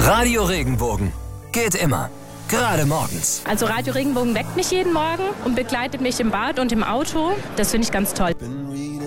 Radio Regenbogen. Geht immer. Gerade morgens. Also Radio Regenbogen weckt mich jeden Morgen und begleitet mich im Bad und im Auto. Das finde ich ganz toll.